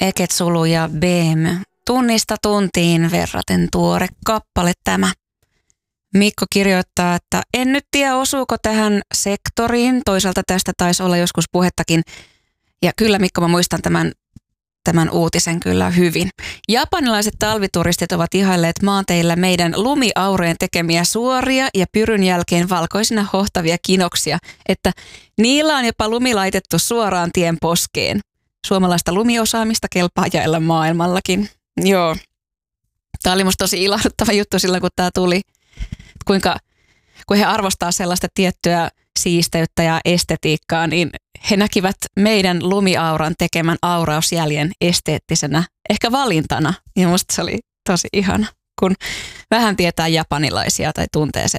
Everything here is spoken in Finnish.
Eketsulu ja Behem. Tunnista tuntiin verraten tuore kappale tämä. Mikko kirjoittaa, että en nyt tiedä osuuko tähän sektoriin. Toisaalta tästä taisi olla joskus puhettakin. Ja kyllä Mikko, mä muistan tämän uutisen kyllä hyvin. Japanilaiset talvituristit ovat ihailleet maanteillä meidän lumiaurojen tekemiä suoria ja pyryn jälkeen valkoisina hohtavia kinoksia, että niillä on jopa lumi laitettu suoraan tien poskeen. Suomalaista lumiosaamista kelpaa jaella maailmallakin. Joo. Tämä oli musta tosi ilahduttava juttu silloin, kun tämä tuli. Kun he arvostaa sellaista tiettyä siisteyttä ja estetiikkaa, niin he näkivät meidän lumiauran tekemän aurausjäljen esteettisenä, ehkä valintana. Ja musta se oli tosi ihana, kun vähän tietää japanilaisia tai tuntee